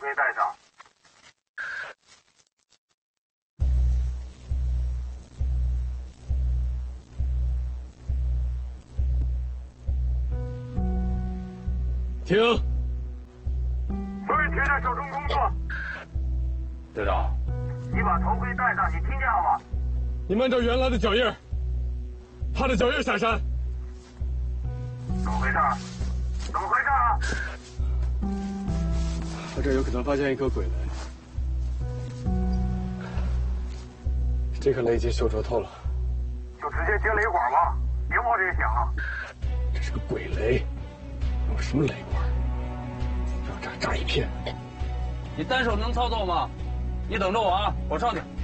可以带上。 停！ 所有铁在手中工作。 队长， 你把头盔戴上，你听见了吗？ 你们按照原来的脚印，他的脚印下山。 怎么回事？怎么回事啊？ 我这儿有可能发现一颗鬼雷，这颗雷已经锈着透了。 就直接接雷管吧，别冒这个险了。 这是个鬼雷，用什么雷管？让这儿炸一片。 你单手能操作吗？你等着我啊，我上去。